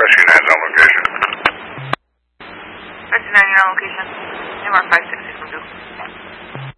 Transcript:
Rescue 9's on location. Rescue 9, you're on location. Mark 566 from Duke.